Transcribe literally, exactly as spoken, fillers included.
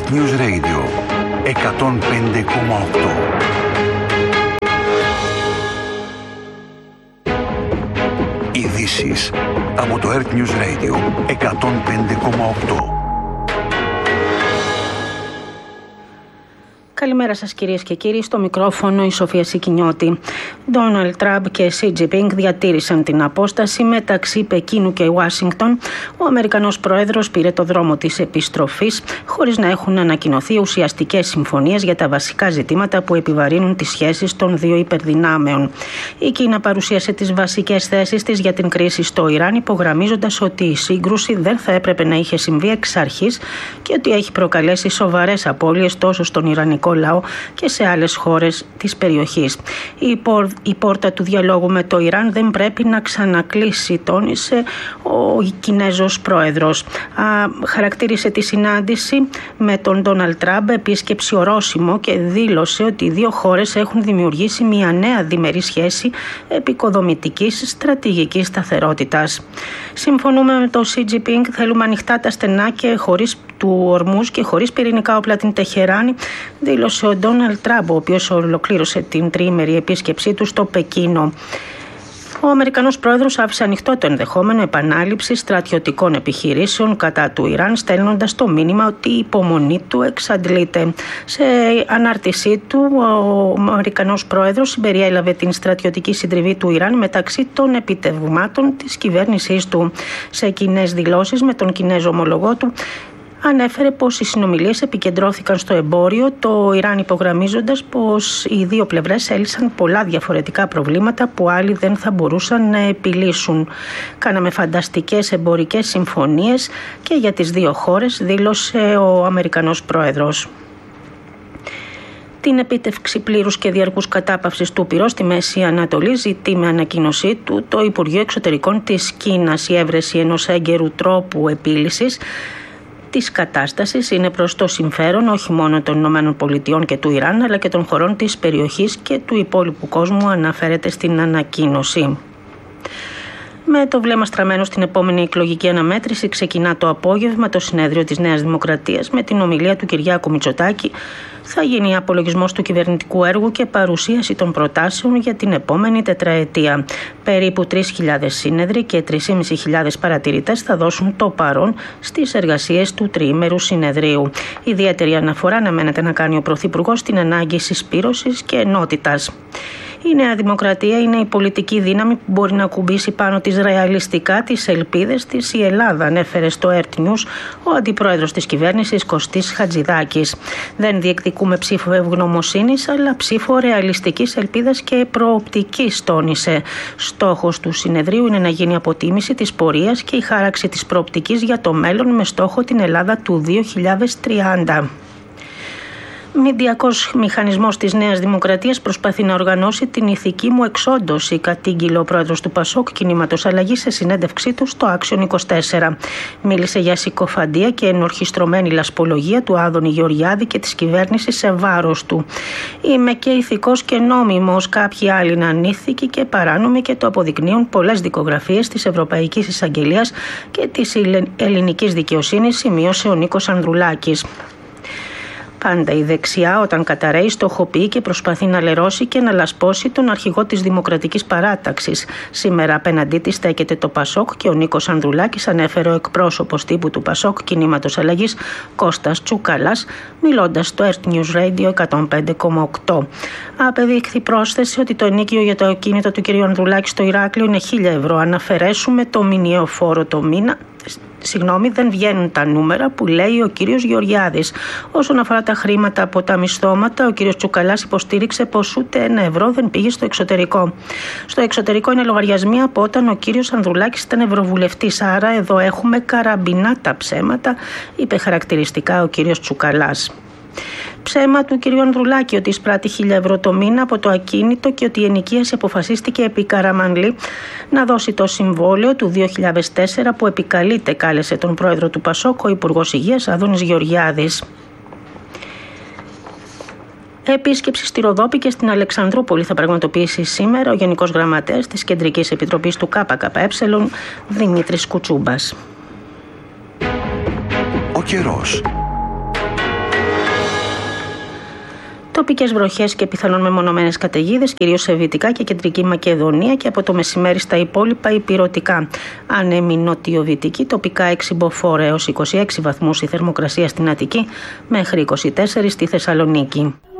Earth News Radio εκατόν πέντε κόμμα οκτώ. Ειδήσεις από το Earth News Radio εκατόν πέντε κόμμα οκτώ. Καλημέρα σας κυρίες και κύριοι, στο μικρόφωνο η Σοφία Σικινιώτη. Ντόναλντ Τραμπ και Σι Τζινπίνγκ διατήρησαν την απόσταση μεταξύ Πεκίνου και Ουάσιγκτον. Ο Αμερικανός Πρόεδρος πήρε το δρόμο της επιστροφής χωρίς να έχουν ανακοινωθεί ουσιαστικές συμφωνίες για τα βασικά ζητήματα που επιβαρύνουν τις σχέσεις των δύο υπερδυνάμεων. Η Κίνα παρουσίασε τις βασικές θέσεις της για την κρίση στο Ιράν, υπογραμμίζοντας ότι η σύγκρουση δεν θα έπρεπε να είχε συμβεί εξ αρχής και ότι έχει προκαλέσει σοβαρές απώλειες τόσο στον Ιρανικό λαό και σε άλλες χώρες της περιοχής. Η, πόρ, η πόρτα του διαλόγου με το Ιράν δεν πρέπει να ξανακλείσει, τόνισε ο Κινέζος πρόεδρος. Α, χαρακτήρισε τη συνάντηση με τον Ντόναλντ Τραμπ επίσκεψη ορόσημο και δήλωσε ότι οι δύο χώρες έχουν δημιουργήσει μια νέα διμερή σχέση επικοδομητικής στρατηγικής σταθερότητας. Συμφωνούμε με τον Σι Τζινπίνγκ, θέλουμε ανοιχτά τα στενά και χωρίς του ορμούς και χωρίς πυρηνικά όπλα την Τεχεράνη, δήλωσε ο Ντόναλντ Τραμπ, ο οποίος ολοκλήρωσε την τριήμερη επίσκεψή του στο Πεκίνο. Ο Αμερικανός Πρόεδρος άφησε ανοιχτό το ενδεχόμενο επανάληψης στρατιωτικών επιχειρήσεων κατά του Ιράν, στέλνοντας το μήνυμα ότι η υπομονή του εξαντλείται. Σε ανάρτησή του, ο Αμερικανός Πρόεδρος συμπεριέλαβε την στρατιωτική συντριβή του Ιράν μεταξύ των επιτευγμάτων της κυβέρνησής του. Σε κοινές δηλώσεις με τον Κινέζο ομολογό του, ανέφερε πως οι συνομιλίες επικεντρώθηκαν στο εμπόριο, το Ιράν υπογραμμίζοντας πως οι δύο πλευρές έλυσαν πολλά διαφορετικά προβλήματα που άλλοι δεν θα μπορούσαν να επιλύσουν. Κάναμε φανταστικές εμπορικές συμφωνίες και για τις δύο χώρες, δήλωσε ο Αμερικανός Πρόεδρος. Την επίτευξη πλήρους και διαρκούς κατάπαυσης του πυρός στη Μέση Ανατολή ζητεί με ανακοίνωσή του το Υπουργείο Εξωτερικών της Κίνας. Η έβρεση ενός έγκαιρου τρόπου επίλυσης της κατάστασης είναι προς το συμφέρον όχι μόνο των Ηνωμένων Πολιτειών και του Ιράν, αλλά και των χωρών της περιοχής και του υπόλοιπου κόσμου, αναφέρεται στην ανακοίνωση. Με το βλέμμα στραμμένο στην επόμενη εκλογική αναμέτρηση, ξεκινά το απόγευμα το συνέδριο της Νέας Δημοκρατίας με την ομιλία του Κυριάκου Μητσοτάκη. Θα γίνει απολογισμός του κυβερνητικού έργου και παρουσίαση των προτάσεων για την επόμενη τετραετία. Περίπου τρεις χιλιάδες σύνεδροι και τρεις χιλιάδες πεντακόσιοι παρατηρητές θα δώσουν το παρόν στις εργασίες του τριήμερου συνεδρίου. Ιδιαίτερη αναφορά αναμένεται να κάνει ο Πρωθυπουργός στην ανάγκη συσπήρωσης και ενότητας. Η Νέα Δημοκρατία είναι η πολιτική δύναμη που μπορεί να κουμπίσει πάνω της ρεαλιστικά τις ελπίδες της η Ελλάδα, ανέφερε στο Earth News ο αντιπρόεδρος της κυβέρνησης Κωστής Χατζηδάκης. Δεν διεκδικούμε ψήφο ευγνωμοσύνης, αλλά ψήφο ρεαλιστικής ελπίδας και προοπτικής, τόνισε. Στόχος του συνεδρίου είναι να γίνει αποτίμηση της πορείας και η χάραξη της προοπτικής για το μέλλον με στόχο την Ελλάδα του δύο χιλιάδες τριάντα. Μηντιακός μηχανισμός της Νέας Δημοκρατίας προσπαθεί να οργανώσει την ηθική μου εξόντωση, κατήγγειλε ο πρόεδρος του Πασόκ Κινήματος Αλλαγής σε συνέντευξή του στο Άξιον είκοσι τέσσερα. Μίλησε για συκοφαντία και ενορχιστρωμένη λασπολογία του Άδωνη Γεωργιάδη και της κυβέρνησης σε βάρος του. Είμαι και ηθικός και νόμιμος, κάποιοι άλλοι είναι ανήθικοι και παράνομοι και το αποδεικνύουν πολλές δικογραφίες της Ευρωπαϊκής Εισαγγελίας και της ελληνικής δικαιοσύνης, σημείωσε ο Νίκος Ανδρουλάκης. Πάντα η δεξιά, όταν καταραίει, στοχοποιεί και προσπαθεί να λερώσει και να λασπώσει τον αρχηγό της Δημοκρατικής Παράταξης. Σήμερα απέναντί της στέκεται το Πασόκ και ο Νίκος Ανδρουλάκης, ανέφερε ο εκπρόσωπος τύπου του Πασόκ Κινήματος Αλλαγής Κώστας Τσουκαλάς, μιλώντας στο Earth News Radio εκατόν πέντε κόμμα οκτώ. Απεδείχθη πρόσθεση ότι το ενίκιο για το ακίνητο του κ. Ανδρουλάκη στο Ηράκλειο είναι χίλια ευρώ. Αν αφαιρέσουμε το μηνιαίο φόρο το μήνα, Συγγνώμη, δεν βγαίνουν τα νούμερα που λέει ο κύριος Γεωργιάδης. Όσον αφορά τα χρήματα από τα μισθώματα, ο κύριος Τσουκαλάς υποστήριξε πως ούτε ένα ευρώ δεν πήγε στο εξωτερικό. Στο εξωτερικό είναι λογαριασμοί από όταν ο κύριος Ανδρουλάκης ήταν ευρωβουλευτής. Άρα εδώ έχουμε καραμπινά τα ψέματα, είπε χαρακτηριστικά ο κύριος Τσουκαλάς. Ψέμα του κ. Ανδρουλάκη ότι εισπράττει χίλια ευρώ το μήνα από το ακίνητο και ότι η ενοικίαση αποφασίστηκε επί Καραμανλή να δώσει το συμβόλαιο του δύο χιλιάδες τέσσερα που επικαλείται, κάλεσε τον πρόεδρο του Πασόκ ο Υπουργός Υγείας Άδωνης Γεωργιάδης. Επίσκεψη στη Ροδόπη και στην Αλεξανδρούπολη θα πραγματοποιήσει σήμερα ο Γενικός Γραμματέας της Κεντρικής Επιτροπής του ΚΚΕ, Δημήτρης Κουτσούμπας. Ο καιρός. Τοπικές βροχές και πιθανόν μεμονωμένες καταιγίδες, κυρίως σε Δυτικά και Κεντρική Μακεδονία, και από το μεσημέρι στα υπόλοιπα υπηρετικά. Ανέμη νοτιοδυτική, τοπικά έξι μποφόρ έως είκοσι έξι βαθμούς η θερμοκρασία στην Αττική, μέχρι είκοσι τέσσερα στη Θεσσαλονίκη.